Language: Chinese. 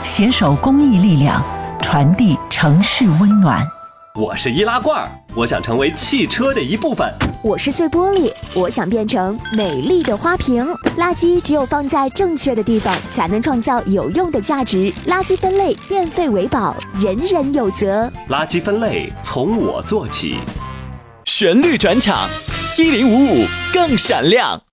携手公益力量，传递城市温暖。 我是易拉罐，我想成为汽车的一部分。 我是碎玻璃，我想变成美丽的花瓶。垃圾只有放在正确的地方，才能创造有用的价值。垃圾分类，变废为宝，人人有责。 垃圾分类从我做起。 旋律转场，1055更闪亮。